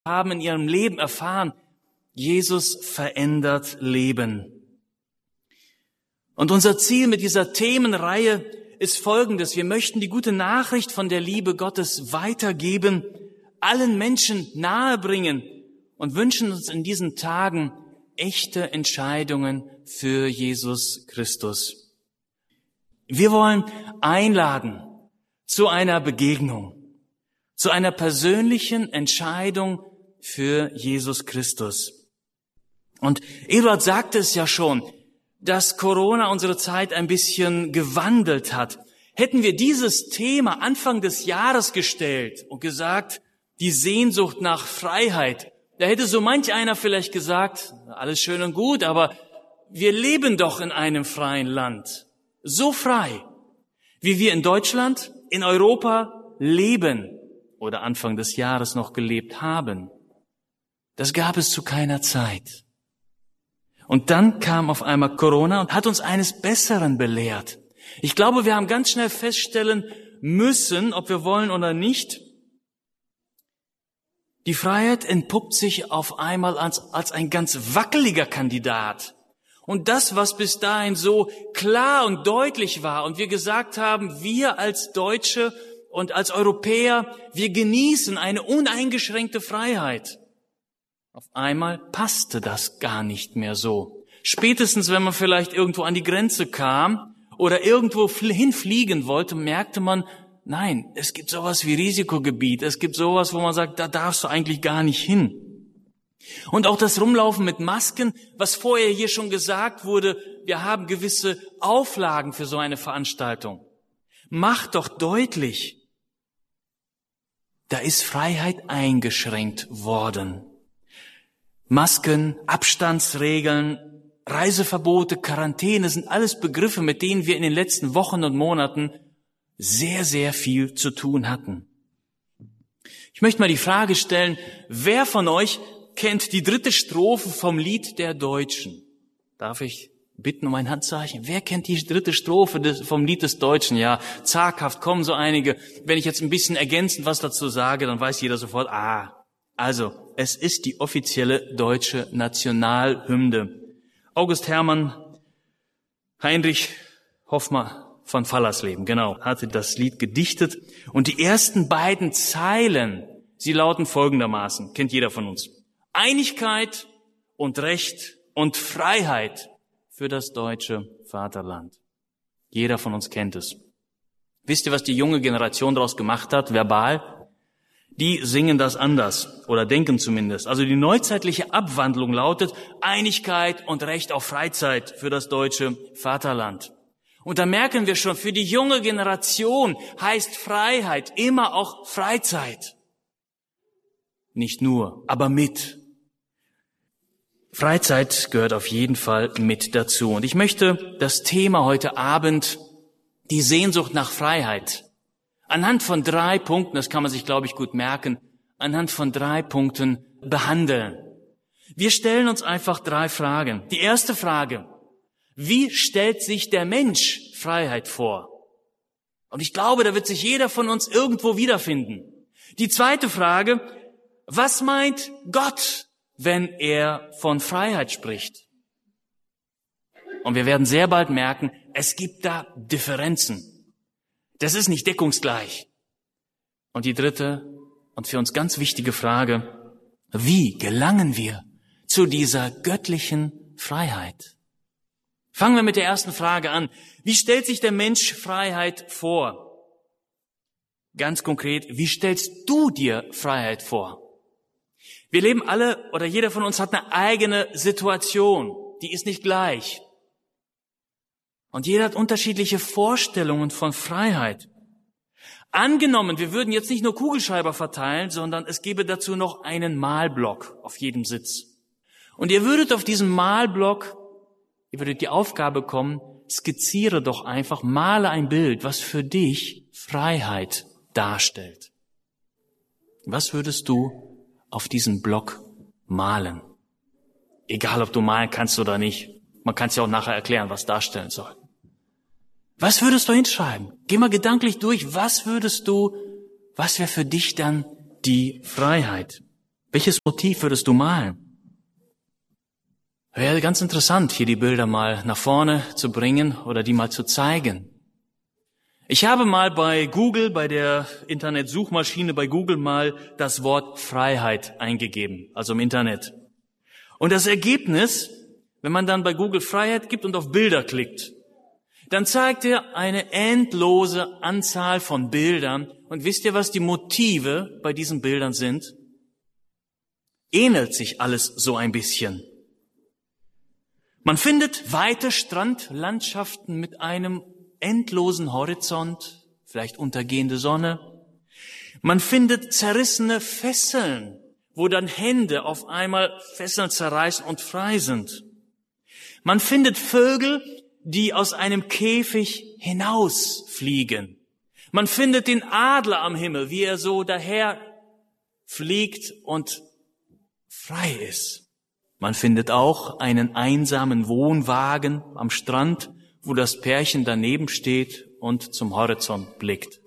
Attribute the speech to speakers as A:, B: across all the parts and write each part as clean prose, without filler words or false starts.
A: haben in ihrem Leben erfahren, Jesus verändert Leben. Und unser Ziel mit dieser Themenreihe ist Folgendes. Wir möchten die gute Nachricht von der Liebe Gottes weitergeben, allen Menschen nahebringen und wünschen uns in diesen Tagen echte Entscheidungen für Jesus Christus. Wir wollen einladen zu einer Begegnung, zu einer persönlichen Entscheidung für Jesus Christus. Und Eduard sagte es ja schon, dass Corona unsere Zeit ein bisschen gewandelt hat. Hätten wir dieses Thema Anfang des Jahres gestellt und gesagt, die Sehnsucht nach Freiheit, da hätte so manch einer vielleicht gesagt, alles schön und gut, aber wir leben doch in einem freien Land. So frei, wie wir in Deutschland, in Europa leben oder Anfang des Jahres noch gelebt haben. Das gab es zu keiner Zeit. Und dann kam auf einmal Corona und hat uns eines Besseren belehrt. Ich glaube, wir haben ganz schnell feststellen müssen, ob wir wollen oder nicht, die Freiheit entpuppt sich auf einmal als ein ganz wackeliger Kandidat. Und das, was bis dahin so klar und deutlich war und wir gesagt haben, wir als Deutsche und als Europäer, wir genießen eine uneingeschränkte Freiheit. Auf einmal passte das gar nicht mehr so. Spätestens, wenn man vielleicht irgendwo an die Grenze kam oder irgendwo hinfliegen wollte, merkte man, nein, es gibt sowas wie Risikogebiet. Es gibt sowas, wo man sagt, da darfst du eigentlich gar nicht hin. Und auch das Rumlaufen mit Masken, was vorher hier schon gesagt wurde, wir haben gewisse Auflagen für so eine Veranstaltung. Macht doch deutlich, da ist Freiheit eingeschränkt worden. Masken, Abstandsregeln, Reiseverbote, Quarantäne sind alles Begriffe, mit denen wir in den letzten Wochen und Monaten sehr, sehr viel zu tun hatten. Ich möchte mal die Frage stellen, wer von euch kennt die 3. Strophe vom Lied der Deutschen? Darf ich bitten um ein Handzeichen? Wer kennt die 3. Strophe vom Lied des Deutschen? Ja, zaghaft kommen so einige. Wenn ich jetzt ein bisschen ergänzend was dazu sage, dann weiß jeder sofort, also, es ist die offizielle deutsche Nationalhymne. August Hermann, Heinrich Hoffmann von Fallersleben, genau, hatte das Lied gedichtet. Und die ersten beiden Zeilen, sie lauten folgendermaßen, kennt jeder von uns. Einigkeit und Recht und Freiheit für das deutsche Vaterland. Jeder von uns kennt es. Wisst ihr, was die junge Generation daraus gemacht hat, verbal? Die singen das anders oder denken zumindest. Also die neuzeitliche Abwandlung lautet Einigkeit und Recht auf Freizeit für das deutsche Vaterland. Und da merken wir schon, für die junge Generation heißt Freiheit immer auch Freizeit. Nicht nur, aber mit. Freizeit gehört auf jeden Fall mit dazu. Und ich möchte das Thema heute Abend, die Sehnsucht nach Freiheit, anhand von 3 Punkten, das kann man sich, glaube ich, gut merken, anhand von 3 Punkten behandeln. Wir stellen uns einfach 3 Fragen. Die erste Frage, wie stellt sich der Mensch Freiheit vor? Und ich glaube, da wird sich jeder von uns irgendwo wiederfinden. Die zweite Frage, was meint Gott, wenn er von Freiheit spricht? Und wir werden sehr bald merken, es gibt da Differenzen. Das ist nicht deckungsgleich. Und die dritte und für uns ganz wichtige Frage, wie gelangen wir zu dieser göttlichen Freiheit? Fangen wir mit der ersten Frage an. Wie stellt sich der Mensch Freiheit vor? Ganz konkret, wie stellst du dir Freiheit vor? Wir leben alle oder jeder von uns hat eine eigene Situation, die ist nicht gleich. Und jeder hat unterschiedliche Vorstellungen von Freiheit. Angenommen, wir würden jetzt nicht nur Kugelschreiber verteilen, sondern es gäbe dazu noch einen Malblock auf jedem Sitz. Und ihr würdet auf diesem Malblock, ihr würdet die Aufgabe bekommen, skizziere doch einfach, male ein Bild, was für dich Freiheit darstellt. Was würdest du auf diesem Block malen? Egal, ob du malen kannst oder nicht. Man kann es ja auch nachher erklären, was darstellen soll. Was würdest du hinschreiben? Geh mal gedanklich durch. Was wäre für dich dann die Freiheit? Welches Motiv würdest du malen? Wäre ganz interessant, hier die Bilder mal nach vorne zu bringen oder die mal zu zeigen. Ich habe mal bei Google, bei der Internetsuchmaschine bei Google mal das Wort Freiheit eingegeben, also im Internet. Und das Ergebnis, wenn man dann bei Google Freiheit gibt und auf Bilder klickt, dann zeigt er eine endlose Anzahl von Bildern. Und wisst ihr, was die Motive bei diesen Bildern sind? Ähnelt sich alles so ein bisschen. Man findet weite Strandlandschaften mit einem endlosen Horizont, vielleicht untergehende Sonne. Man findet zerrissene Fesseln, wo dann Hände auf einmal Fesseln zerreißen und frei sind. Man findet Vögel, die aus einem Käfig hinausfliegen. Man findet den Adler am Himmel, wie er so daher fliegt und frei ist. Man findet auch einen einsamen Wohnwagen am Strand, wo das Pärchen daneben steht und zum Horizont blickt.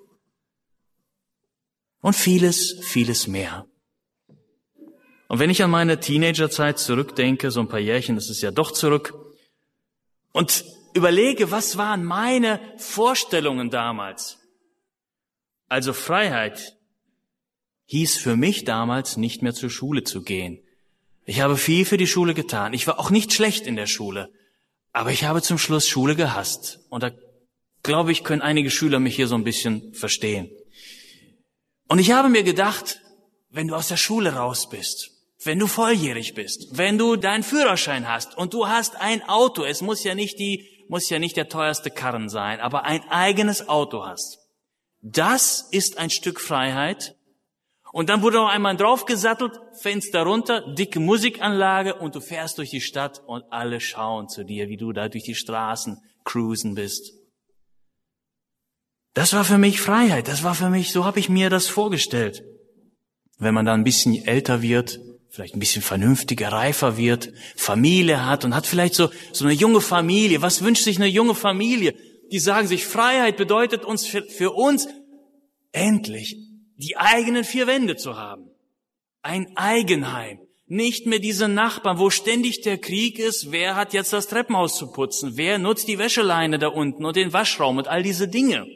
A: Und vieles, vieles mehr. Und wenn ich an meine Teenagerzeit zurückdenke, so ein paar Jährchen, das ist ja doch zurück, und überlege, was waren meine Vorstellungen damals? Also Freiheit hieß für mich damals nicht mehr zur Schule zu gehen. Ich habe viel für die Schule getan. Ich war auch nicht schlecht in der Schule. Aber ich habe zum Schluss Schule gehasst. Und da glaube ich, können einige Schüler mich hier so ein bisschen verstehen. Und ich habe mir gedacht, wenn du aus der Schule raus bist, wenn du volljährig bist, wenn du deinen Führerschein hast und du hast ein Auto, es muss ja nicht der teuerste Karren sein, aber ein eigenes Auto hast. Das ist ein Stück Freiheit. Und dann wurde noch einmal draufgesattelt, Fenster runter, dicke Musikanlage und du fährst durch die Stadt und alle schauen zu dir, wie du da durch die Straßen cruisen bist. Das war für mich Freiheit, das war für mich, so habe ich mir das vorgestellt. Wenn man dann ein bisschen älter wird, vielleicht ein bisschen vernünftiger, reifer wird, Familie hat und hat vielleicht so eine junge Familie. Was wünscht sich eine junge Familie? Die sagen sich, Freiheit bedeutet uns für uns endlich die eigenen vier Wände zu haben. Ein Eigenheim. Nicht mehr diese Nachbarn, wo ständig der Krieg ist. Wer hat jetzt das Treppenhaus zu putzen? Wer nutzt die Wäscheleine da unten und den Waschraum und all diese Dinge?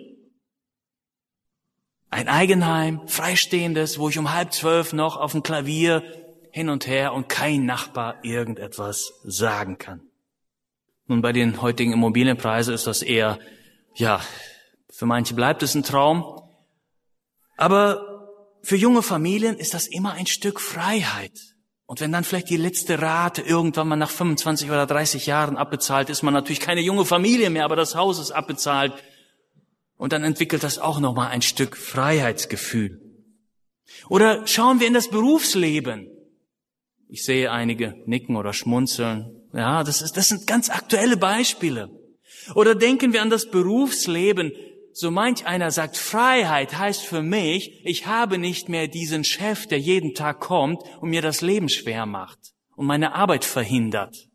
A: Ein Eigenheim, freistehendes, wo ich um 11:30 noch auf dem Klavier hin und her und kein Nachbar irgendetwas sagen kann. Nun, bei den heutigen Immobilienpreisen ist das eher, für manche bleibt es ein Traum. Aber für junge Familien ist das immer ein Stück Freiheit. Und wenn dann vielleicht die letzte Rate irgendwann mal nach 25 oder 30 Jahren abbezahlt, ist man natürlich keine junge Familie mehr, aber das Haus ist abbezahlt. Und dann entwickelt das auch nochmal ein Stück Freiheitsgefühl. Oder schauen wir in das Berufsleben. Ich sehe einige nicken oder schmunzeln. Ja, das sind ganz aktuelle Beispiele. Oder denken wir an das Berufsleben. So manch einer sagt, Freiheit heißt für mich, ich habe nicht mehr diesen Chef, der jeden Tag kommt und mir das Leben schwer macht und meine Arbeit verhindert,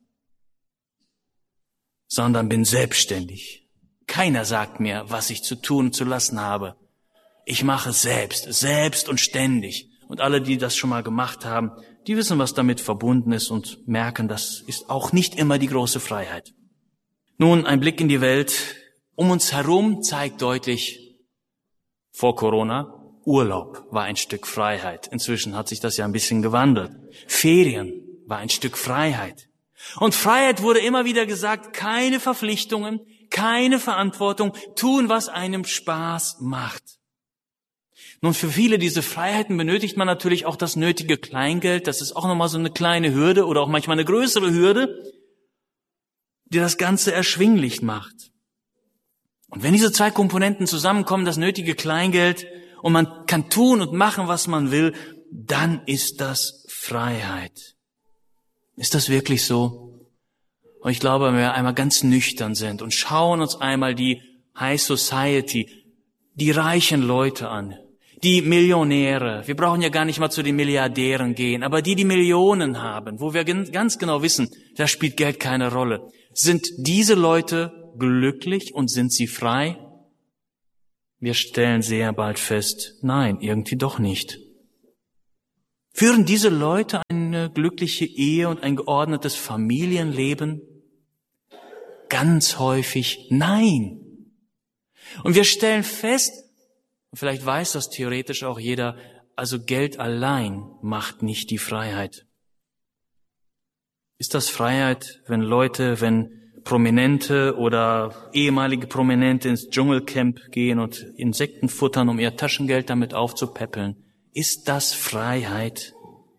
A: sondern bin selbstständig. Keiner sagt mir, was ich zu tun und zu lassen habe. Ich mache es selbst und ständig. Und alle, die das schon mal gemacht haben, die wissen, was damit verbunden ist und merken, das ist auch nicht immer die große Freiheit. Nun, ein Blick in die Welt um uns herum zeigt deutlich, vor Corona, Urlaub war ein Stück Freiheit. Inzwischen hat sich das ja ein bisschen gewandelt. Ferien war ein Stück Freiheit. Und Freiheit wurde immer wieder gesagt, keine Verpflichtungen, keine Verantwortung, tun, was einem Spaß macht. Nun, für viele diese Freiheiten benötigt man natürlich auch das nötige Kleingeld. Das ist auch nochmal so eine kleine Hürde oder auch manchmal eine größere Hürde, die das Ganze erschwinglich macht. Und wenn diese zwei Komponenten zusammenkommen, das nötige Kleingeld, und man kann tun und machen, was man will, dann ist das Freiheit. Ist das wirklich so? Und ich glaube, wenn wir einmal ganz nüchtern sind und schauen uns einmal die High Society, die reichen Leute an, die Millionäre, wir brauchen ja gar nicht mal zu den Milliardären gehen, aber die Millionen haben, wo wir ganz genau wissen, da spielt Geld keine Rolle. Sind diese Leute glücklich und sind sie frei? Wir stellen sehr bald fest, nein, irgendwie doch nicht. Führen diese Leute eine glückliche Ehe und ein geordnetes Familienleben? Ganz häufig nein. Und wir stellen fest, vielleicht weiß das theoretisch auch jeder, also Geld allein macht nicht die Freiheit. Ist das Freiheit, wenn Prominente oder ehemalige Prominente ins Dschungelcamp gehen und Insekten futtern, um ihr Taschengeld damit aufzupäppeln? Ist das Freiheit?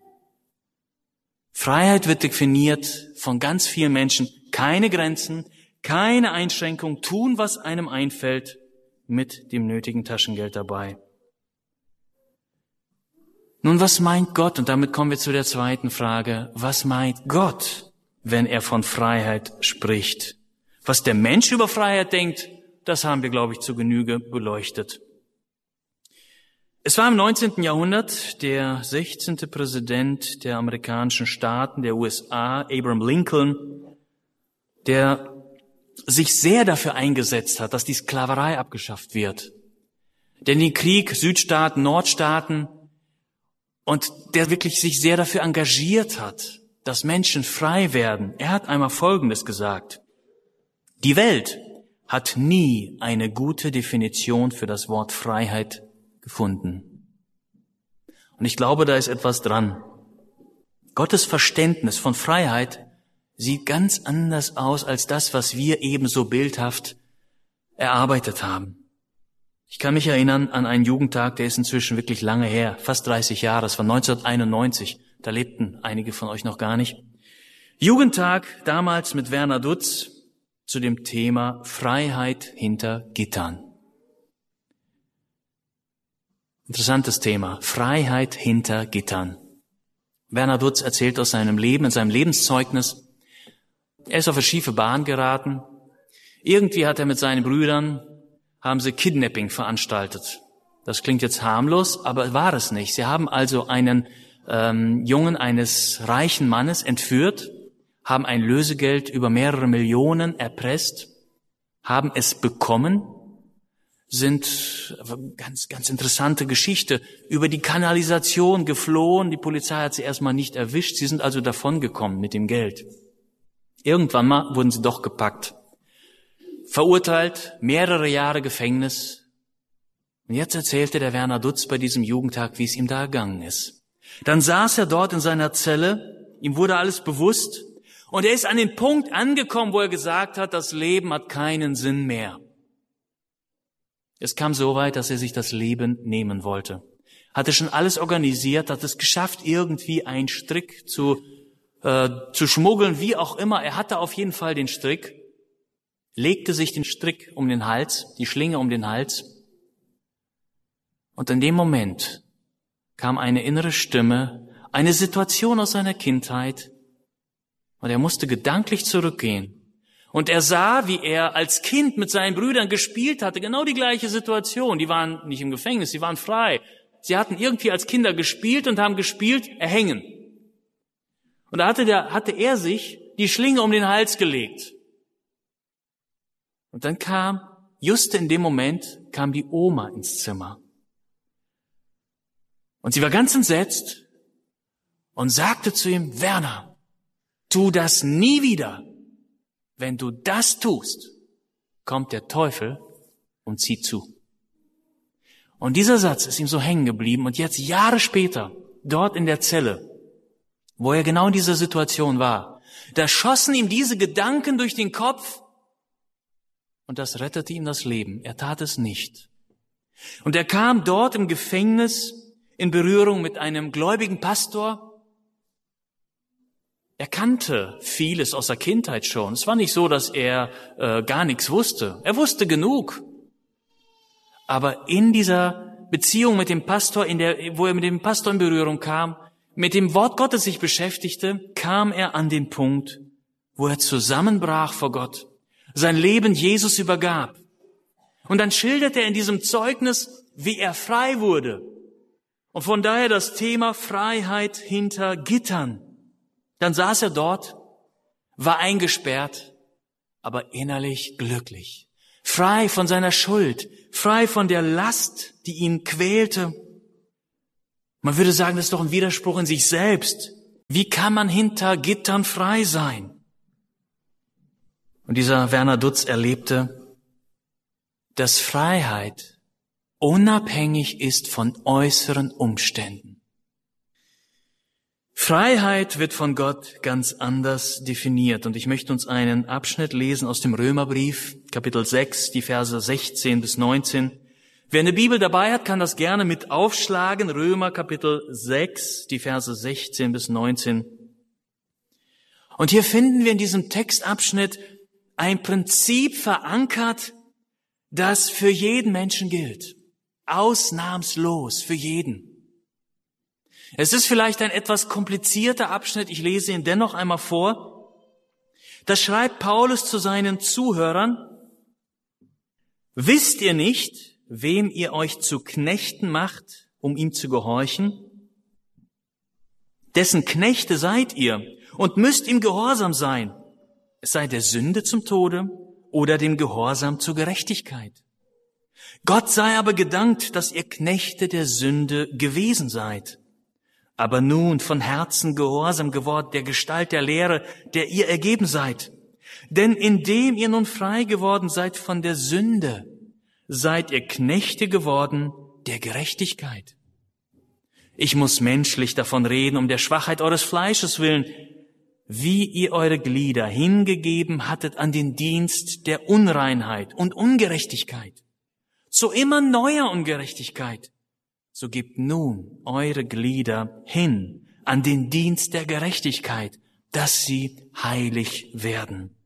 A: Freiheit wird definiert von ganz vielen Menschen. Keine Grenzen, keine Einschränkung, tun, was einem einfällt, mit dem nötigen Taschengeld dabei. Nun, was meint Gott? Und damit kommen wir zu der zweiten Frage. Was meint Gott, wenn er von Freiheit spricht? Was der Mensch über Freiheit denkt, das haben wir, glaube ich, zu Genüge beleuchtet. Es war im 19. Jahrhundert der 16. Präsident der amerikanischen Staaten, der USA, Abraham Lincoln, der sich sehr dafür eingesetzt hat, dass die Sklaverei abgeschafft wird. Denn den Krieg Südstaaten, Nordstaaten, und der wirklich sich sehr dafür engagiert hat, dass Menschen frei werden. Er hat einmal Folgendes gesagt: Die Welt hat nie eine gute Definition für das Wort Freiheit gefunden. Und ich glaube, da ist etwas dran. Gottes Verständnis von Freiheit sieht ganz anders aus als das, was wir eben so bildhaft erarbeitet haben. Ich kann mich erinnern an einen Jugendtag, der ist inzwischen wirklich lange her, fast 30 Jahre, das war 1991, da lebten einige von euch noch gar nicht. Jugendtag damals mit Werner Dutz zu dem Thema Freiheit hinter Gittern. Interessantes Thema, Freiheit hinter Gittern. Werner Dutz erzählt aus seinem Leben, in seinem Lebenszeugnis, er ist auf eine schiefe Bahn geraten. Irgendwie hat er mit seinen Brüdern, haben sie Kidnapping veranstaltet. Das klingt jetzt harmlos, aber war es nicht. Sie haben also einen Jungen eines reichen Mannes entführt, haben ein Lösegeld über mehrere Millionen erpresst, haben es bekommen, sind ganz interessante Geschichte, über die Kanalisation geflohen. Die Polizei hat sie erstmal nicht erwischt. Sie sind also davongekommen mit dem Geld. Irgendwann mal wurden sie doch gepackt. Verurteilt, mehrere Jahre Gefängnis. Und jetzt erzählte der Werner Dutz bei diesem Jugendtag, wie es ihm da ergangen ist. Dann saß er dort in seiner Zelle, ihm wurde alles bewusst und er ist an den Punkt angekommen, wo er gesagt hat, das Leben hat keinen Sinn mehr. Es kam so weit, dass er sich das Leben nehmen wollte. Hatte schon alles organisiert, hat es geschafft, irgendwie einen Strick zu schmuggeln, wie auch immer. Er hatte auf jeden Fall den Strick, legte sich den Strick um den Hals, die Schlinge um den Hals. Und in dem Moment kam eine innere Stimme, eine Situation aus seiner Kindheit, und er musste gedanklich zurückgehen. Und er sah, wie er als Kind mit seinen Brüdern gespielt hatte, genau die gleiche Situation. Die waren nicht im Gefängnis, sie waren frei. Sie hatten irgendwie als Kinder gespielt und haben gespielt, erhängen. Und da hatte er sich die Schlinge um den Hals gelegt. Und dann just in dem Moment kam die Oma ins Zimmer. Und sie war ganz entsetzt und sagte zu ihm, Werner, tu das nie wieder. Wenn du das tust, kommt der Teufel und zieht zu. Und dieser Satz ist ihm so hängen geblieben. Und jetzt, Jahre später, dort in der Zelle, wo er genau in dieser Situation war, da schossen ihm diese Gedanken durch den Kopf und das rettete ihm das Leben. Er tat es nicht. Und er kam dort im Gefängnis in Berührung mit einem gläubigen Pastor. Er kannte vieles aus der Kindheit schon. Es war nicht so, dass er gar nichts wusste. Er wusste genug. Aber in dieser Beziehung mit dem Pastor, wo er mit dem Pastor in Berührung kam, mit dem Wort Gottes sich beschäftigte, kam er an den Punkt, wo er zusammenbrach vor Gott, sein Leben Jesus übergab. Und dann schildert er in diesem Zeugnis, wie er frei wurde. Und von daher das Thema Freiheit hinter Gittern. Dann saß er dort, war eingesperrt, aber innerlich glücklich. Frei von seiner Schuld, frei von der Last, die ihn quälte. Man würde sagen, das ist doch ein Widerspruch in sich selbst. Wie kann man hinter Gittern frei sein? Und dieser Werner Dutz erlebte, dass Freiheit unabhängig ist von äußeren Umständen. Freiheit wird von Gott ganz anders definiert. Und ich möchte uns einen Abschnitt lesen aus dem Römerbrief, Kapitel 6, die Verse 16 bis 19. Wer eine Bibel dabei hat, kann das gerne mit aufschlagen. Römer, Kapitel 6, die Verse 16 bis 19. Und hier finden wir in diesem Textabschnitt ein Prinzip verankert, das für jeden Menschen gilt. Ausnahmslos für jeden. Es ist vielleicht ein etwas komplizierter Abschnitt, ich lese ihn dennoch einmal vor. Da schreibt Paulus zu seinen Zuhörern: Wisst ihr nicht, wem ihr euch zu Knechten macht, um ihm zu gehorchen? Dessen Knechte seid ihr und müsst ihm gehorsam sein, es sei der Sünde zum Tode oder dem Gehorsam zur Gerechtigkeit. Gott sei aber gedankt, dass ihr Knechte der Sünde gewesen seid, aber nun von Herzen gehorsam geworden der Gestalt der Lehre, der ihr ergeben seid. Denn indem ihr nun frei geworden seid von der Sünde, seid ihr Knechte geworden der Gerechtigkeit. Ich muss menschlich davon reden, um der Schwachheit eures Fleisches willen, wie ihr eure Glieder hingegeben hattet an den Dienst der Unreinheit und Ungerechtigkeit, zu immer neuer Ungerechtigkeit. So gebt nun eure Glieder hin an den Dienst der Gerechtigkeit, dass sie heilig werden.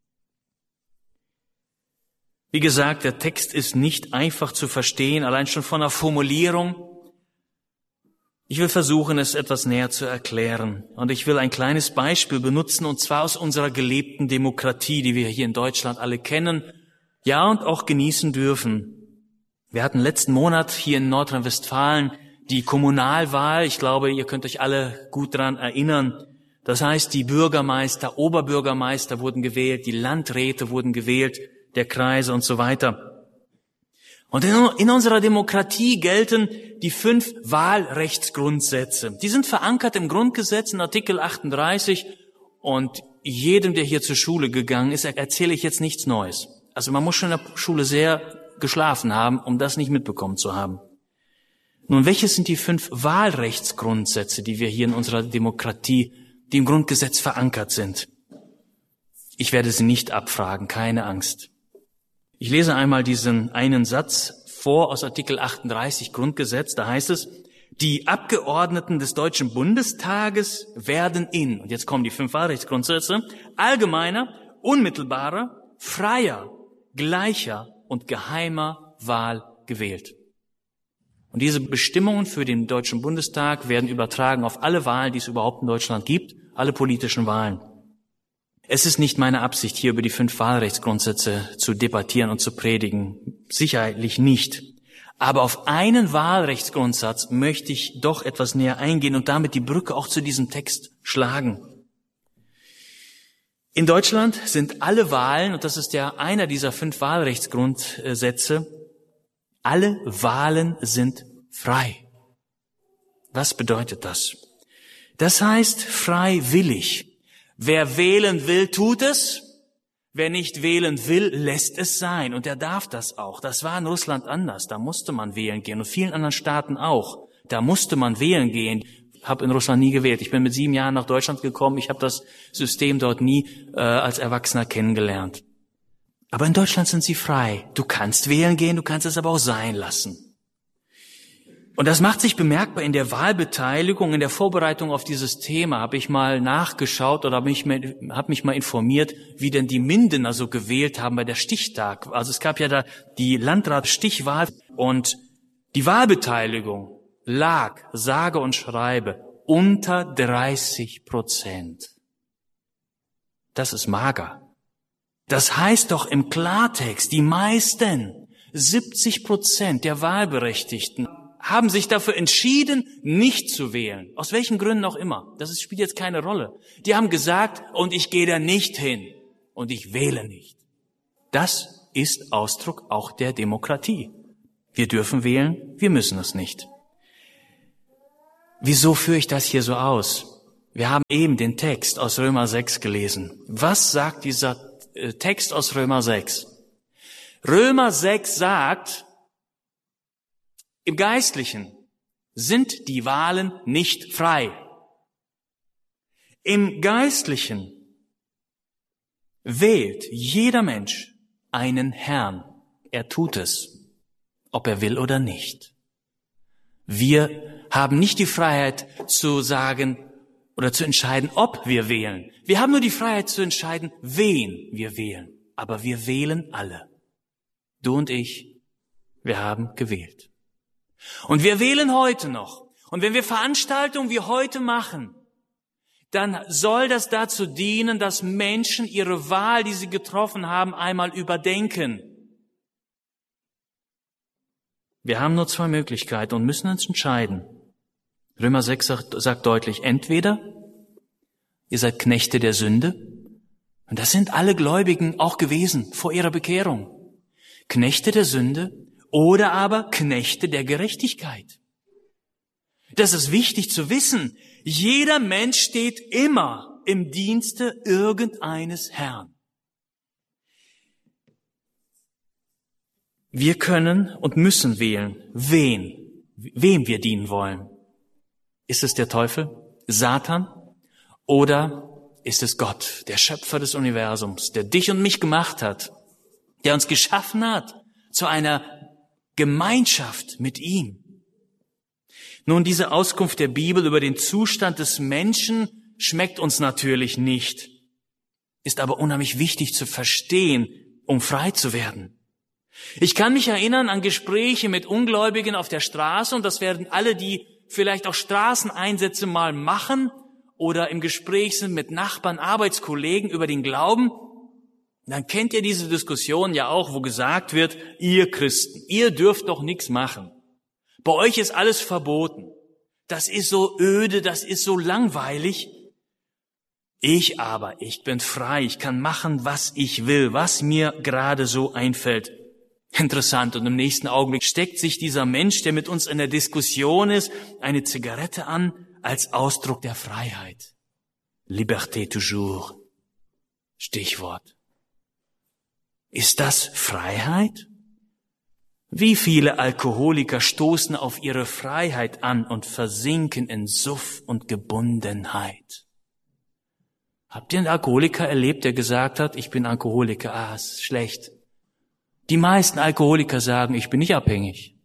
A: Wie gesagt, der Text ist nicht einfach zu verstehen, allein schon von der Formulierung. Ich will versuchen, es etwas näher zu erklären. Und ich will ein kleines Beispiel benutzen, und zwar aus unserer gelebten Demokratie, die wir hier in Deutschland alle kennen, ja, und auch genießen dürfen. Wir hatten letzten Monat hier in Nordrhein-Westfalen die Kommunalwahl. Ich glaube, ihr könnt euch alle gut daran erinnern. Das heißt, die Bürgermeister, Oberbürgermeister wurden gewählt, die Landräte wurden gewählt, der Kreise und so weiter. Und in unserer Demokratie gelten die 5 Wahlrechtsgrundsätze. Die sind verankert im Grundgesetz in Artikel 38. Und jedem, der hier zur Schule gegangen ist, erzähle ich jetzt nichts Neues. Also man muss schon in der Schule sehr geschlafen haben, um das nicht mitbekommen zu haben. Nun, welches sind die 5 Wahlrechtsgrundsätze, die wir hier in unserer Demokratie, die im Grundgesetz verankert sind? Ich werde sie nicht abfragen, keine Angst. Ich lese einmal diesen einen Satz vor aus Artikel 38 Grundgesetz. Da heißt es: Die Abgeordneten des Deutschen Bundestages werden in, und jetzt kommen die 5 Wahlrechtsgrundsätze, allgemeiner, unmittelbarer, freier, gleicher und geheimer Wahl gewählt. Und diese Bestimmungen für den Deutschen Bundestag werden übertragen auf alle Wahlen, die es überhaupt in Deutschland gibt, alle politischen Wahlen. Es ist nicht meine Absicht, hier über die 5 Wahlrechtsgrundsätze zu debattieren und zu predigen. Sicherlich nicht. Aber auf einen Wahlrechtsgrundsatz möchte ich doch etwas näher eingehen und damit die Brücke auch zu diesem Text schlagen. In Deutschland sind alle Wahlen, und das ist ja einer dieser 5 Wahlrechtsgrundsätze, alle Wahlen sind frei. Was bedeutet das? Das heißt freiwillig. Wer wählen will, tut es. Wer nicht wählen will, lässt es sein. Und er darf das auch. Das war in Russland anders. Da musste man wählen gehen und vielen anderen Staaten auch. Da musste man wählen gehen. Ich habe in Russland nie gewählt. Ich bin mit 7 Jahren nach Deutschland gekommen. Ich habe das System dort nie als Erwachsener kennengelernt. Aber in Deutschland sind sie frei. Du kannst wählen gehen, du kannst es aber auch sein lassen. Und das macht sich bemerkbar in der Wahlbeteiligung, in der Vorbereitung auf dieses Thema. Habe ich mal nachgeschaut oder habe mich mal informiert, wie denn die Mindener so gewählt haben bei der Stichtag. Also es gab ja da die Landrat-Stichwahl und die Wahlbeteiligung lag, sage und schreibe, unter 30%. Das ist mager. Das heißt doch im Klartext, die meisten, 70% der Wahlberechtigten, haben sich dafür entschieden, nicht zu wählen. Aus welchen Gründen auch immer. Das spielt jetzt keine Rolle. Die haben gesagt, und ich gehe da nicht hin. Und ich wähle nicht. Das ist Ausdruck auch der Demokratie. Wir dürfen wählen, wir müssen es nicht. Wieso führe ich das hier so aus? Wir haben eben den Text aus Römer 6 gelesen. Was sagt dieser Text aus Römer 6? Römer 6 sagt, im Geistlichen sind die Wahlen nicht frei. Im Geistlichen wählt jeder Mensch einen Herrn. Er tut es, ob er will oder nicht. Wir haben nicht die Freiheit zu sagen oder zu entscheiden, ob wir wählen. Wir haben nur die Freiheit zu entscheiden, wen wir wählen. Aber wir wählen alle. Du und ich, wir haben gewählt. Und wir wählen heute noch. Und wenn wir Veranstaltungen wie heute machen, dann soll das dazu dienen, dass Menschen ihre Wahl, die sie getroffen haben, einmal überdenken. Wir haben nur zwei Möglichkeiten und müssen uns entscheiden. Römer 6 sagt deutlich, entweder ihr seid Knechte der Sünde, und das sind alle Gläubigen auch gewesen vor ihrer Bekehrung. Knechte der Sünde oder aber Knechte der Gerechtigkeit. Das ist wichtig zu wissen. Jeder Mensch steht immer im Dienste irgendeines Herrn. Wir können und müssen wählen, wem wir dienen wollen. Ist es der Teufel, Satan, oder ist es Gott, der Schöpfer des Universums, der dich und mich gemacht hat, der uns geschaffen hat zu einer Gemeinschaft mit ihm? Nun, diese Auskunft der Bibel über den Zustand des Menschen schmeckt uns natürlich nicht, ist aber unheimlich wichtig zu verstehen, um frei zu werden. Ich kann mich erinnern an Gespräche mit Ungläubigen auf der Straße, und das werden alle, die vielleicht auch Straßeneinsätze mal machen oder im Gespräch sind mit Nachbarn, Arbeitskollegen über den Glauben. Dann kennt ihr diese Diskussion ja auch, wo gesagt wird, ihr Christen, ihr dürft doch nichts machen. Bei euch ist alles verboten. Das ist so öde, das ist so langweilig. Ich bin frei, ich kann machen, was ich will, was mir gerade so einfällt. Interessant. Und im nächsten Augenblick steckt sich dieser Mensch, der mit uns in der Diskussion ist, eine Zigarette an als Ausdruck der Freiheit. Liberté toujours. Stichwort. Ist das Freiheit? Wie viele Alkoholiker stoßen auf ihre Freiheit an und versinken in Suff und Gebundenheit? Habt ihr einen Alkoholiker erlebt, der gesagt hat, ich bin Alkoholiker, ist schlecht? Die meisten Alkoholiker sagen, ich bin nicht abhängig.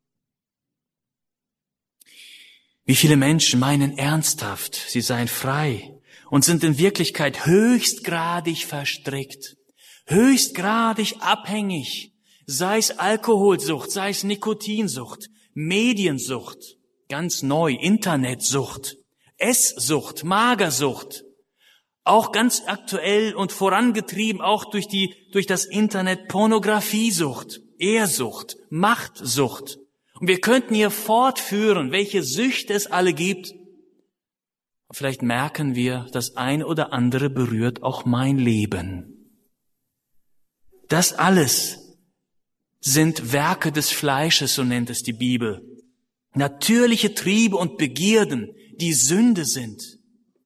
A: Wie viele Menschen meinen ernsthaft, sie seien frei und sind in Wirklichkeit höchstgradig verstrickt, höchstgradig abhängig, sei es Alkoholsucht, sei es Nikotinsucht, Mediensucht, ganz neu, Internetsucht, Esssucht, Magersucht, auch ganz aktuell und vorangetrieben auch durch das Internet, Pornografiesucht, Ehrsucht, Machtsucht. Und wir könnten hier fortführen, welche Süchte es alle gibt. Vielleicht merken wir, das ein oder andere berührt auch mein Leben. Das alles sind Werke des Fleisches, so nennt es die Bibel. Natürliche Triebe und Begierden, die Sünde sind.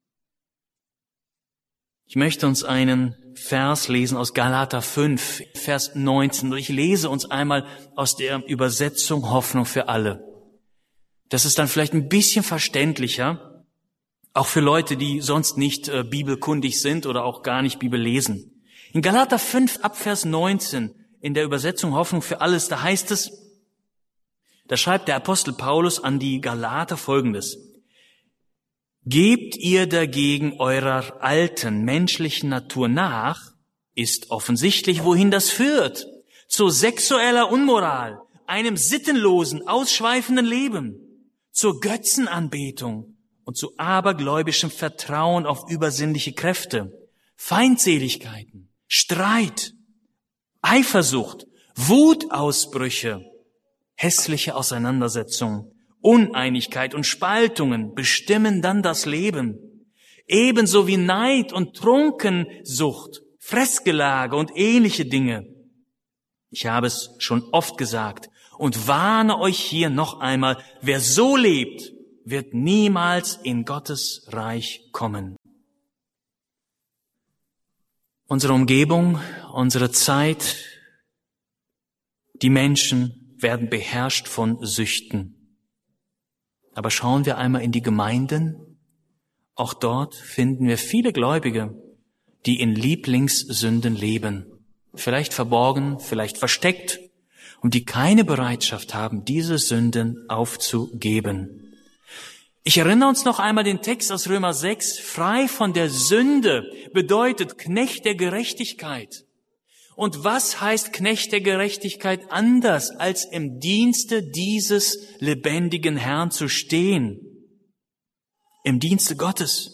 A: Ich möchte uns einen Vers lesen aus Galater 5, Vers 19. Und ich lese uns einmal aus der Übersetzung Hoffnung für alle. Das ist dann vielleicht ein bisschen verständlicher, auch für Leute, die sonst nicht bibelkundig sind oder auch gar nicht Bibel lesen. In Galater 5 ab Vers 19, in der Übersetzung Hoffnung für alles, da heißt es, da schreibt der Apostel Paulus an die Galater Folgendes. Gebt ihr dagegen eurer alten menschlichen Natur nach, ist offensichtlich, wohin das führt. Zu sexueller Unmoral, einem sittenlosen, ausschweifenden Leben, zur Götzenanbetung und zu abergläubischem Vertrauen auf übersinnliche Kräfte, Feindseligkeiten, Streit, Eifersucht, Wutausbrüche, hässliche Auseinandersetzungen, Uneinigkeit und Spaltungen bestimmen dann das Leben, ebenso wie Neid und Trunkensucht, Fressgelage und ähnliche Dinge. Ich habe es schon oft gesagt und warne euch hier noch einmal, wer so lebt, wird niemals in Gottes Reich kommen. Unsere Umgebung, unsere Zeit, die Menschen werden beherrscht von Süchten. Aber schauen wir einmal in die Gemeinden. Auch dort finden wir viele Gläubige, die in Lieblingssünden leben. Vielleicht verborgen, vielleicht versteckt und die keine Bereitschaft haben, diese Sünden aufzugeben. Ich erinnere uns noch einmal den Text aus Römer 6. Frei von der Sünde bedeutet Knecht der Gerechtigkeit. Und was heißt Knecht der Gerechtigkeit anders, als im Dienste dieses lebendigen Herrn zu stehen? Im Dienste Gottes.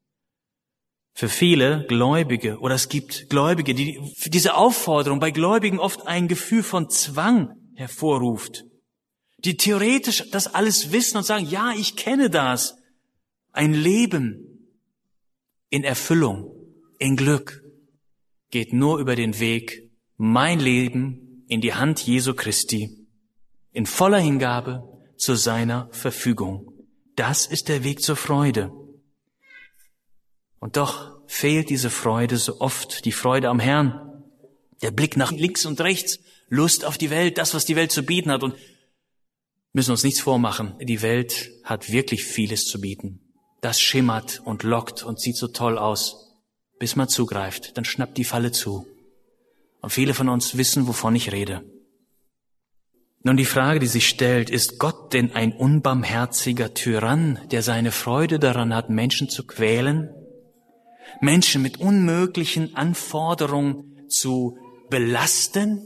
A: Für viele Gläubige, oder es gibt Gläubige, die diese Aufforderung bei Gläubigen oft ein Gefühl von Zwang hervorruft, die theoretisch das alles wissen und sagen, ja, ich kenne das. Ein Leben in Erfüllung, in Glück, geht nur über den Weg, mein Leben in die Hand Jesu Christi, in voller Hingabe zu seiner Verfügung. Das ist der Weg zur Freude. Und doch fehlt diese Freude so oft, die Freude am Herrn, der Blick nach links und rechts, Lust auf die Welt, das, was die Welt zu bieten hat. Und müssen uns nichts vormachen, die Welt hat wirklich vieles zu bieten. Das schimmert und lockt und sieht so toll aus, bis man zugreift, dann schnappt die Falle zu. Und viele von uns wissen, wovon ich rede. Nun, die Frage, die sich stellt, ist Gott denn ein unbarmherziger Tyrann, der seine Freude daran hat, Menschen zu quälen? Menschen mit unmöglichen Anforderungen zu belasten?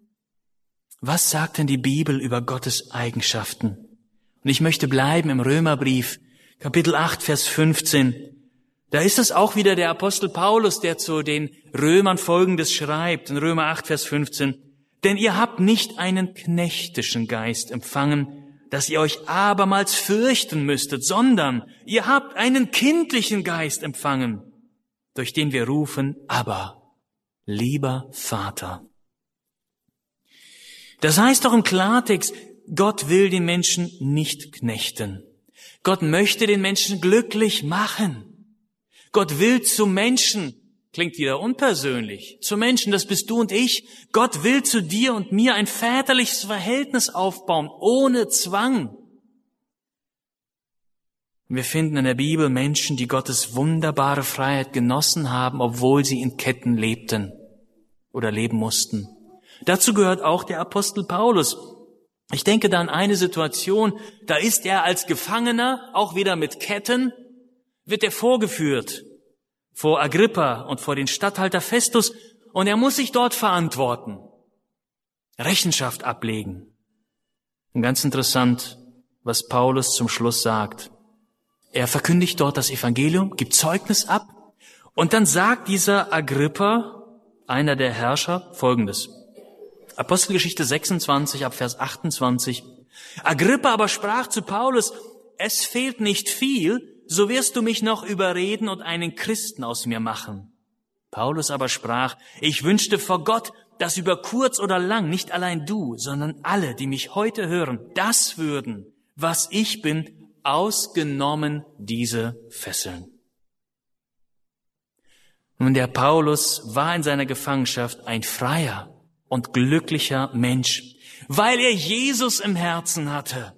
A: Was sagt denn die Bibel über Gottes Eigenschaften? Und ich möchte bleiben im Römerbrief, Kapitel 8, Vers 15. Da ist es auch wieder der Apostel Paulus, der zu den Römern Folgendes schreibt, in Römer 8, Vers 15. Denn ihr habt nicht einen knechtischen Geist empfangen, dass ihr euch abermals fürchten müsstet, sondern ihr habt einen kindlichen Geist empfangen, durch den wir rufen, Abba, lieber Vater. Das heißt doch im Klartext, Gott will den Menschen nicht knechten. Gott möchte den Menschen glücklich machen. Gott will zu Menschen, klingt wieder unpersönlich, zu Menschen, das bist du und ich. Gott will zu dir und mir ein väterliches Verhältnis aufbauen, ohne Zwang. Wir finden in der Bibel Menschen, die Gottes wunderbare Freiheit genossen haben, obwohl sie in Ketten lebten oder leben mussten. Dazu gehört auch der Apostel Paulus. Ich denke da an eine Situation, da ist er als Gefangener, auch wieder mit Ketten, wird er vorgeführt vor Agrippa und vor den Statthalter Festus und er muss sich dort verantworten, Rechenschaft ablegen. Und ganz interessant, was Paulus zum Schluss sagt. Er verkündigt dort das Evangelium, gibt Zeugnis ab und dann sagt dieser Agrippa, einer der Herrscher, Folgendes. Apostelgeschichte 26 ab Vers 28. Agrippa aber sprach zu Paulus, es fehlt nicht viel, so wirst du mich noch überreden und einen Christen aus mir machen. Paulus aber sprach, ich wünschte vor Gott, dass über kurz oder lang nicht allein du, sondern alle, die mich heute hören, das würden, was ich bin, ausgenommen diese Fesseln. Nun, der Paulus war in seiner Gefangenschaft ein freier und glücklicher Mensch, weil er Jesus im Herzen hatte.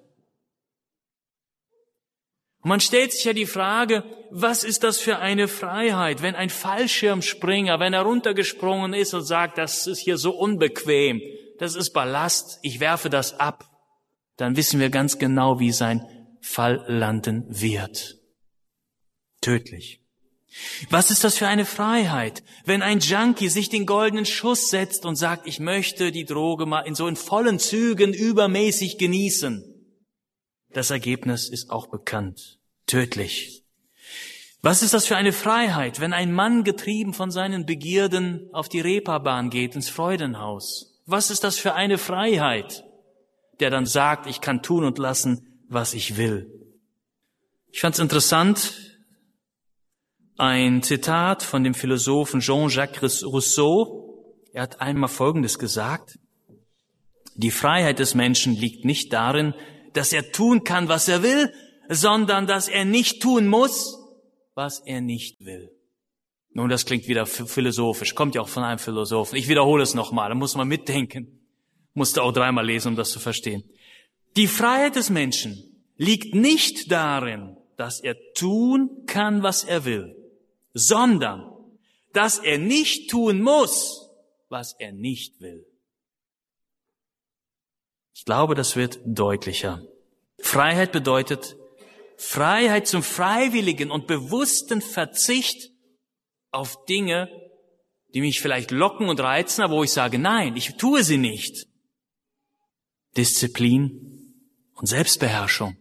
A: Und man stellt sich ja die Frage, was ist das für eine Freiheit, wenn ein Fallschirmspringer, wenn er runtergesprungen ist und sagt, das ist hier so unbequem, das ist Ballast, ich werfe das ab, dann wissen wir ganz genau, wie sein Fall landen wird. Tödlich. Was ist das für eine Freiheit, wenn ein Junkie sich den goldenen Schuss setzt und sagt, ich möchte die Droge mal in vollen Zügen übermäßig genießen. Das Ergebnis ist auch bekannt. Tödlich. Was ist das für eine Freiheit, wenn ein Mann getrieben von seinen Begierden auf die Reeperbahn geht, ins Freudenhaus? Was ist das für eine Freiheit, der dann sagt, ich kann tun und lassen, was ich will? Ich fand es interessant, ein Zitat von dem Philosophen Jean-Jacques Rousseau. Er hat einmal Folgendes gesagt. Die Freiheit des Menschen liegt nicht darin, dass er tun kann, was er will, sondern dass er nicht tun muss, was er nicht will. Nun, das klingt wieder philosophisch, kommt ja auch von einem Philosophen. Ich wiederhole es nochmal, da muss man mitdenken. Musste auch 3-mal lesen, um das zu verstehen. Die Freiheit des Menschen liegt nicht darin, dass er tun kann, was er will, sondern dass er nicht tun muss, was er nicht will. Ich glaube, das wird deutlicher. Freiheit bedeutet Freiheit zum freiwilligen und bewussten Verzicht auf Dinge, die mich vielleicht locken und reizen, aber wo ich sage, nein, ich tue sie nicht. Disziplin und Selbstbeherrschung.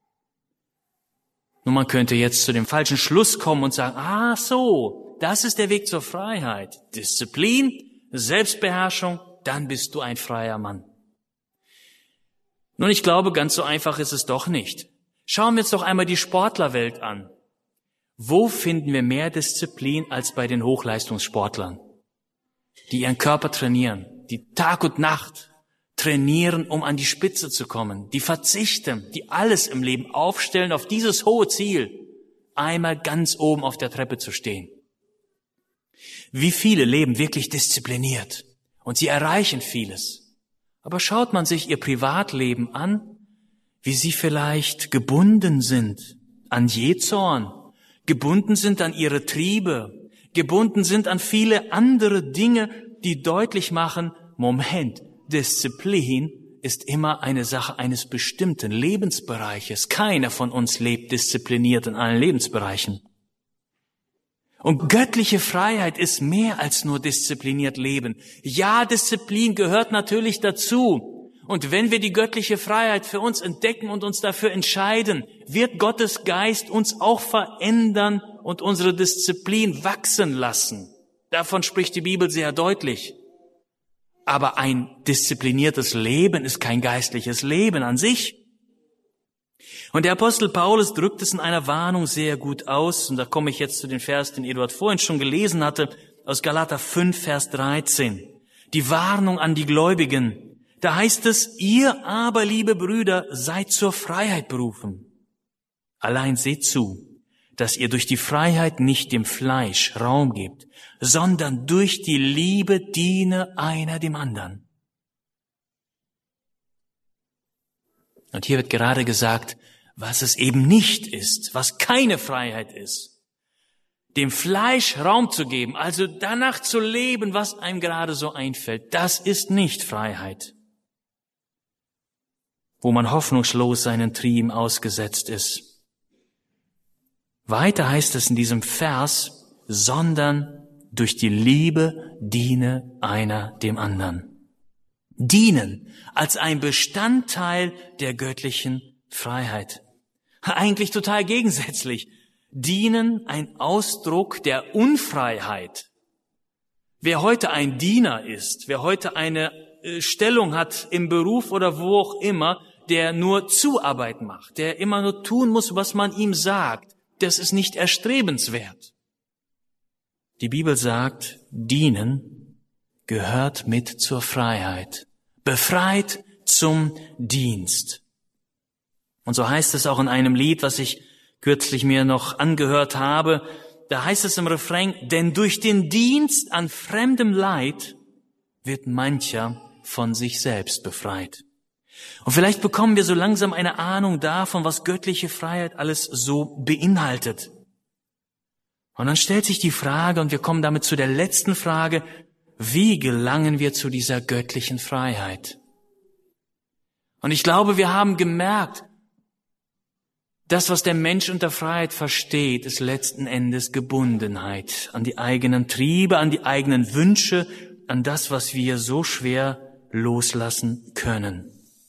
A: Nun, man könnte jetzt zu dem falschen Schluss kommen und sagen, so, das ist der Weg zur Freiheit. Disziplin, Selbstbeherrschung, dann bist du ein freier Mann. Nun, ich glaube, ganz so einfach ist es doch nicht. Schauen wir uns doch einmal die Sportlerwelt an. Wo finden wir mehr Disziplin als bei den Hochleistungssportlern, die ihren Körper trainieren, die Tag und Nacht trainieren, um an die Spitze zu kommen, die verzichten, die alles im Leben aufstellen auf dieses hohe Ziel, einmal ganz oben auf der Treppe zu stehen. Wie viele leben wirklich diszipliniert und sie erreichen vieles. Aber schaut man sich ihr Privatleben an, wie sie vielleicht gebunden sind an Jähzorn, gebunden sind an ihre Triebe, gebunden sind an viele andere Dinge, die deutlich machen, Moment, Disziplin ist immer eine Sache eines bestimmten Lebensbereiches. Keiner von uns lebt diszipliniert in allen Lebensbereichen. Und göttliche Freiheit ist mehr als nur diszipliniert leben. Ja, Disziplin gehört natürlich dazu. Und wenn wir die göttliche Freiheit für uns entdecken und uns dafür entscheiden, wird Gottes Geist uns auch verändern und unsere Disziplin wachsen lassen. Davon spricht die Bibel sehr deutlich. Aber ein diszipliniertes Leben ist kein geistliches Leben an sich. Und der Apostel Paulus drückt es in einer Warnung sehr gut aus. Und da komme ich jetzt zu den Vers, den Eduard vorhin schon gelesen hatte, aus Galater 5, Vers 13. Die Warnung an die Gläubigen. Da heißt es, ihr aber, liebe Brüder, seid zur Freiheit berufen. Allein seht zu, dass ihr durch die Freiheit nicht dem Fleisch Raum gebt, sondern durch die Liebe diene einer dem anderen. Und hier wird gerade gesagt, was es eben nicht ist, was keine Freiheit ist. Dem Fleisch Raum zu geben, also danach zu leben, was einem gerade so einfällt, das ist nicht Freiheit. Wo man hoffnungslos seinen Trieben ausgesetzt ist. Weiter heißt es in diesem Vers, sondern durch die Liebe diene einer dem anderen. Dienen als ein Bestandteil der göttlichen Freiheit. Eigentlich total gegensätzlich. Dienen ein Ausdruck der Unfreiheit. Wer heute ein Diener ist, wer heute eine Stellung hat im Beruf oder wo auch immer, der nur Zuarbeit macht, der immer nur tun muss, was man ihm sagt, das ist nicht erstrebenswert. Die Bibel sagt, dienen gehört mit zur Freiheit. Befreit zum Dienst. Und so heißt es auch in einem Lied, was ich kürzlich mir noch angehört habe, da heißt es im Refrain, denn durch den Dienst an fremdem Leid wird mancher von sich selbst befreit. Und vielleicht bekommen wir so langsam eine Ahnung davon, was göttliche Freiheit alles so beinhaltet. Und dann stellt sich die Frage, und wir kommen damit zu der letzten Frage, wie gelangen wir zu dieser göttlichen Freiheit? Und ich glaube, wir haben gemerkt, das, was der Mensch unter Freiheit versteht, ist letzten Endes Gebundenheit an die eigenen Triebe, an die eigenen Wünsche, an das, was wir so schwer loslassen können.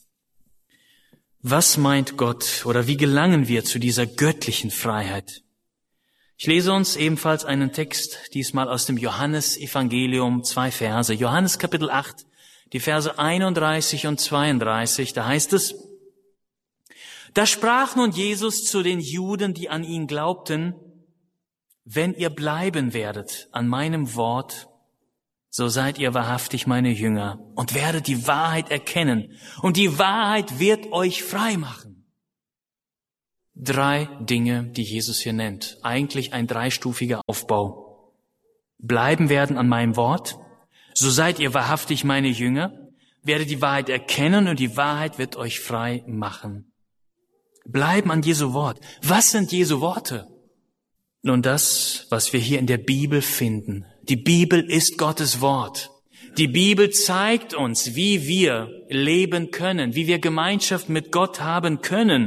A: Was meint Gott oder wie gelangen wir zu dieser göttlichen Freiheit? Ich lese uns ebenfalls einen Text, diesmal aus dem Johannesevangelium, 2 Verse. Johannes Kapitel 8, die Verse 31 und 32, da heißt es, da sprach nun Jesus zu den Juden, die an ihn glaubten, wenn ihr bleiben werdet an meinem Wort, so seid ihr wahrhaftig meine Jünger und werdet die Wahrheit erkennen und die Wahrheit wird euch frei machen. 3 Dinge, die Jesus hier nennt. Eigentlich ein 3-stufiger Aufbau. Bleiben werden an meinem Wort, so seid ihr wahrhaftig meine Jünger, werdet die Wahrheit erkennen und die Wahrheit wird euch frei machen. Bleiben an Jesu Wort. Was sind Jesu Worte? Nun das, was wir hier in der Bibel finden. Die Bibel ist Gottes Wort. Die Bibel zeigt uns, wie wir leben können, wie wir Gemeinschaft mit Gott haben können.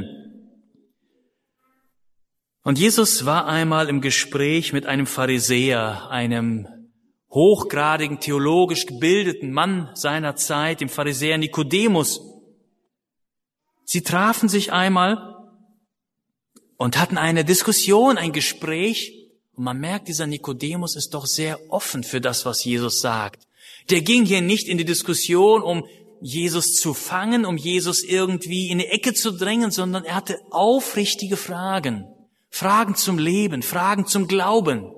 A: Und Jesus war einmal im Gespräch mit einem Pharisäer, einem hochgradigen, theologisch gebildeten Mann seiner Zeit, dem Pharisäer Nikodemus. Sie trafen sich einmal und hatten eine Diskussion, ein Gespräch. Und man merkt, dieser Nikodemus ist doch sehr offen für das, was Jesus sagt. Der ging hier nicht in die Diskussion, um Jesus zu fangen, um Jesus irgendwie in die Ecke zu drängen, sondern er hatte aufrichtige Fragen. Fragen zum Leben, Fragen zum Glauben.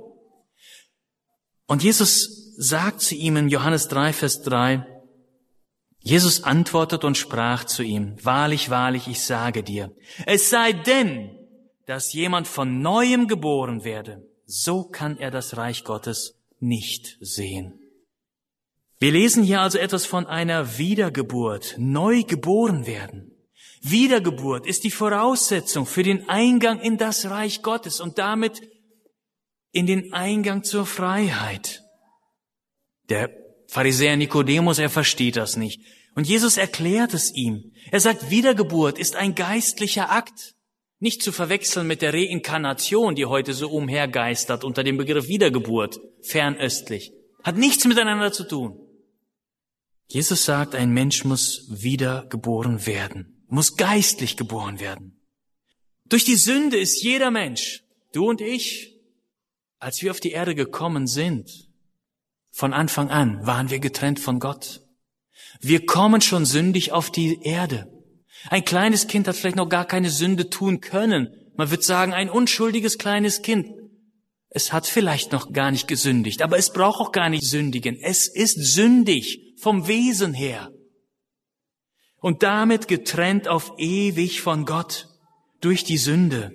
A: Und Jesus sagt zu ihm in Johannes 3, Vers 3, Jesus antwortet und sprach zu ihm, wahrlich, wahrlich, ich sage dir, es sei denn, dass jemand von Neuem geboren werde, so kann er das Reich Gottes nicht sehen. Wir lesen hier also etwas von einer Wiedergeburt, neu geboren werden. Wiedergeburt ist die Voraussetzung für den Eingang in das Reich Gottes und damit in den Eingang zur Freiheit. Der Pharisäer Nikodemus, er versteht das nicht. Und Jesus erklärt es ihm. Er sagt, Wiedergeburt ist ein geistlicher Akt. Nicht zu verwechseln mit der Reinkarnation, die heute so umhergeistert unter dem Begriff Wiedergeburt, fernöstlich. Hat nichts miteinander zu tun. Jesus sagt, ein Mensch muss wiedergeboren werden, muss geistlich geboren werden. Durch die Sünde ist jeder Mensch, du und ich, als wir auf die Erde gekommen sind, von Anfang an waren wir getrennt von Gott. Wir kommen schon sündig auf die Erde. Ein kleines Kind hat vielleicht noch gar keine Sünde tun können. Man wird sagen, ein unschuldiges kleines Kind. Es hat vielleicht noch gar nicht gesündigt, aber es braucht auch gar nicht sündigen. Es ist sündig vom Wesen her. Und damit getrennt auf ewig von Gott durch die Sünde.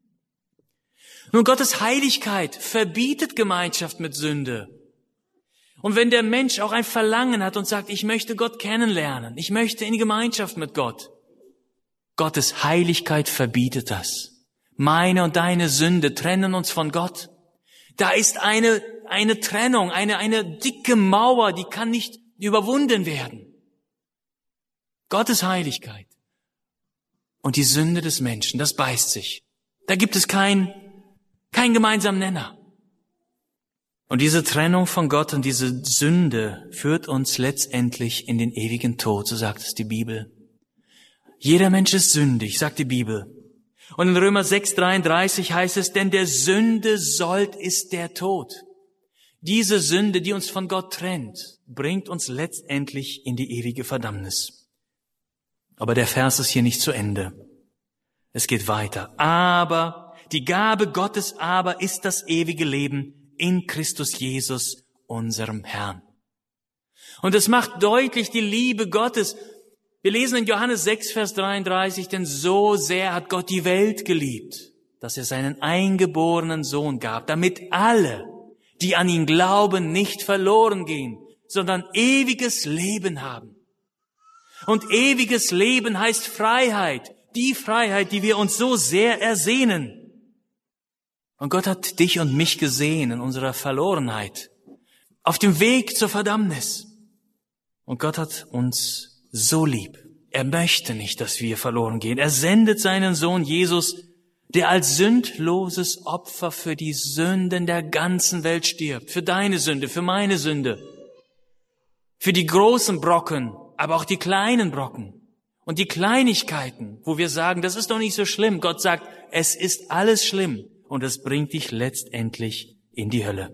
A: Nun, Gottes Heiligkeit verbietet Gemeinschaft mit Sünde. Und wenn der Mensch auch ein Verlangen hat und sagt, ich möchte Gott kennenlernen, ich möchte in Gemeinschaft mit Gott, Gottes Heiligkeit verbietet das. Meine und deine Sünde trennen uns von Gott. Da ist eine Trennung, eine dicke Mauer, die kann nicht überwunden werden. Gottes Heiligkeit und die Sünde des Menschen, das beißt sich. Da gibt es keinen gemeinsamen Nenner. Und diese Trennung von Gott und diese Sünde führt uns letztendlich in den ewigen Tod, so sagt es die Bibel. Jeder Mensch ist sündig, sagt die Bibel. Und in Römer 6,33 heißt es, denn der Sünde Sold ist der Tod. Diese Sünde, die uns von Gott trennt, bringt uns letztendlich in die ewige Verdammnis. Aber der Vers ist hier nicht zu Ende. Es geht weiter. Aber die Gabe Gottes aber ist das ewige Leben in Christus Jesus, unserem Herrn. Und es macht deutlich die Liebe Gottes. Wir lesen in Johannes 6, Vers 33, denn so sehr hat Gott die Welt geliebt, dass er seinen eingeborenen Sohn gab, damit alle, die an ihn glauben, nicht verloren gehen, sondern ewiges Leben haben. Und ewiges Leben heißt Freiheit, die Freiheit, die wir uns so sehr ersehnen. Und Gott hat dich und mich gesehen in unserer Verlorenheit, auf dem Weg zur Verdammnis. Und Gott hat uns so lieb. Er möchte nicht, dass wir verloren gehen. Er sendet seinen Sohn Jesus, der als sündloses Opfer für die Sünden der ganzen Welt stirbt. Für deine Sünde, für meine Sünde. Für die großen Brocken, aber auch die kleinen Brocken. Und die Kleinigkeiten, wo wir sagen, das ist doch nicht so schlimm. Gott sagt, es ist alles schlimm. Und es bringt dich letztendlich in die Hölle.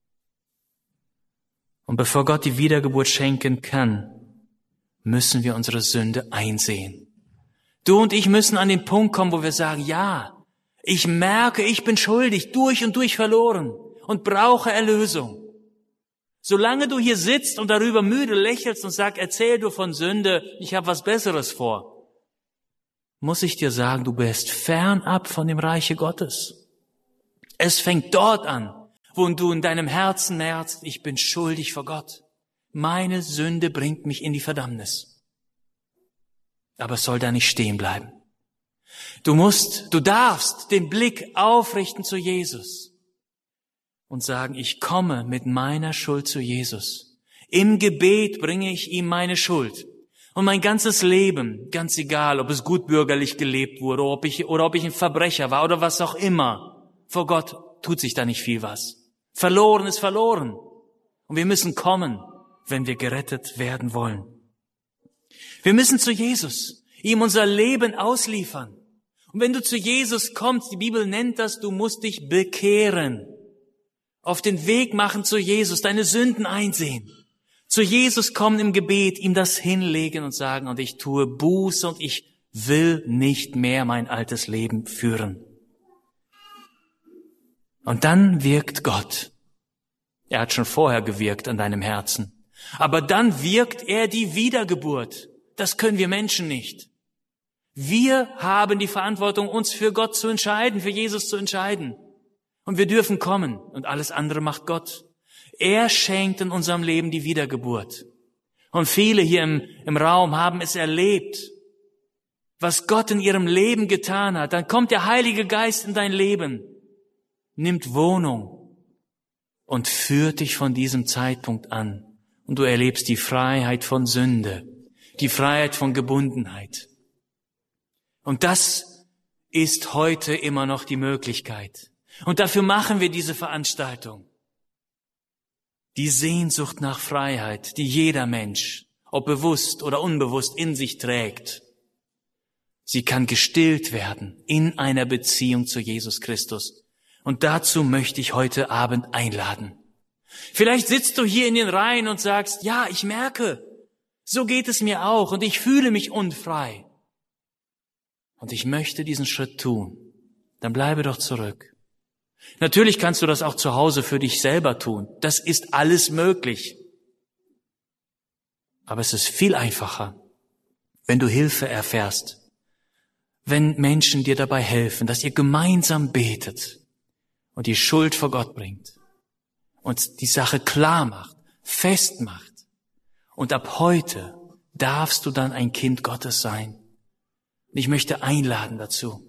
A: Und bevor Gott die Wiedergeburt schenken kann, müssen wir unsere Sünde einsehen. Du und ich müssen an den Punkt kommen, wo wir sagen, ja, ich merke, ich bin schuldig, durch und durch verloren und brauche Erlösung. Solange du hier sitzt und darüber müde lächelst und sagst, erzähl du von Sünde, ich habe was Besseres vor. muss ich dir sagen, du bist fernab von dem Reiche Gottes. Es fängt dort an, wo du in deinem Herzen merkst, ich bin schuldig vor Gott. Meine Sünde bringt mich in die Verdammnis. Aber es soll da nicht stehen bleiben. Du darfst den Blick aufrichten zu Jesus und sagen, ich komme mit meiner Schuld zu Jesus. Im Gebet bringe ich ihm meine Schuld. Und mein ganzes Leben, ganz egal, ob es gutbürgerlich gelebt wurde, oder ob ich ein Verbrecher war oder was auch immer, vor Gott tut sich da nicht viel was. Verloren ist verloren. Und wir müssen kommen, wenn wir gerettet werden wollen. Wir müssen zu Jesus, ihm unser Leben ausliefern. Und wenn du zu Jesus kommst, die Bibel nennt das, du musst dich bekehren. Auf den Weg machen zu Jesus, deine Sünden einsehen. Zu Jesus kommen im Gebet, ihm das hinlegen und sagen, und ich tue Buße und ich will nicht mehr mein altes Leben führen. Und dann wirkt Gott. Er hat schon vorher gewirkt an deinem Herzen. Aber dann wirkt er die Wiedergeburt. Das können wir Menschen nicht. Wir haben die Verantwortung, uns für Gott zu entscheiden, für Jesus zu entscheiden. Und wir dürfen kommen und alles andere macht Gott. Er schenkt in unserem Leben die Wiedergeburt. Und viele hier im Raum haben es erlebt, was Gott in ihrem Leben getan hat. Dann kommt der Heilige Geist in dein Leben, nimmt Wohnung und führt dich von diesem Zeitpunkt an. Und du erlebst die Freiheit von Sünde, die Freiheit von Gebundenheit. Und das ist heute immer noch die Möglichkeit. Und dafür machen wir diese Veranstaltung. Die Sehnsucht nach Freiheit, die jeder Mensch, ob bewusst oder unbewusst, in sich trägt. Sie kann gestillt werden in einer Beziehung zu Jesus Christus. Und dazu möchte ich heute Abend einladen. Vielleicht sitzt du hier in den Reihen und sagst, ja, ich merke, so geht es mir auch und ich fühle mich unfrei. Und ich möchte diesen Schritt tun. Dann bleibe doch zurück. Natürlich kannst du das auch zu Hause für dich selber tun. Das ist alles möglich. Aber es ist viel einfacher, wenn du Hilfe erfährst, wenn Menschen dir dabei helfen, dass ihr gemeinsam betet und die Schuld vor Gott bringt und die Sache klar macht, festmacht. Und ab heute darfst du dann ein Kind Gottes sein. Und ich möchte einladen dazu.